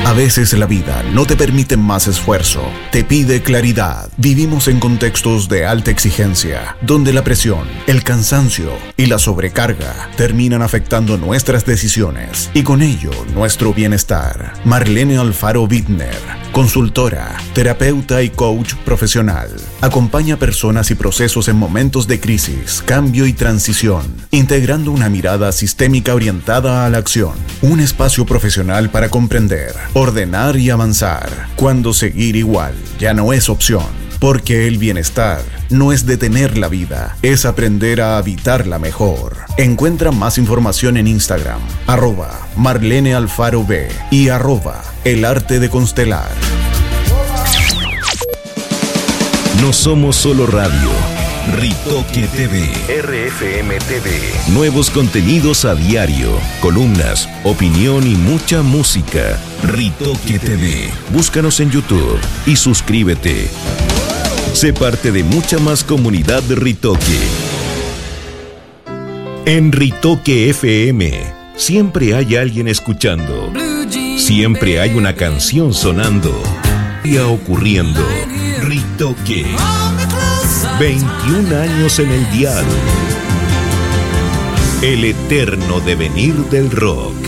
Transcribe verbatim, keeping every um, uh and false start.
A veces la vida no te permite más esfuerzo, te pide claridad. Vivimos en contextos de alta exigencia, donde la presión, el cansancio y la sobrecarga terminan afectando nuestras decisiones y con ello nuestro bienestar. Marlene Alfaro Bittner, consultora, terapeuta y coach profesional, acompaña personas y procesos en momentos de crisis, cambio y transición, integrando una mirada sistémica orientada a la acción. Un espacio profesional para comprender, ordenar y avanzar, cuando seguir igual ya no es opción. Porque el bienestar no es detener la vida, es aprender a habitarla mejor. Encuentra más información en Instagram, arroba Marlene Alfaro B y arroba El Arte de Constelar. No somos solo radio. Ritoque T V, R F M T V. Nuevos contenidos a diario, columnas, opinión y mucha música. Ritoque T V. Búscanos en YouTube y suscríbete. Sé parte de mucha más comunidad de Ritoque. En Ritoque F M siempre hay alguien escuchando. Siempre hay una canción sonando. Y ocurriendo. Ritoque. veintiún años en el dial. El eterno devenir del rock.